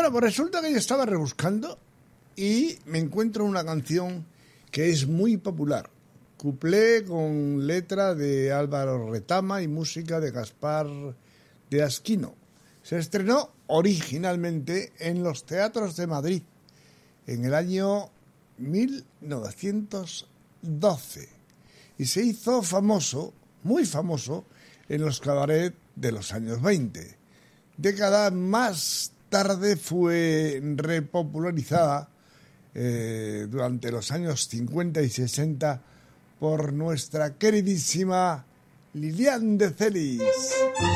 Bueno, pues resulta que yo estaba rebuscando y me encuentro una canción que es muy popular. Cuplé con letra de Álvaro Retama y música de Gaspar de Asquino. Se estrenó originalmente en los teatros de Madrid en el año 1912 y se hizo famoso, muy famoso, en los cabarets de los años 20. Década más tarde fue repopularizada durante los años 50 y 60 por nuestra queridísima Lilian de Celis.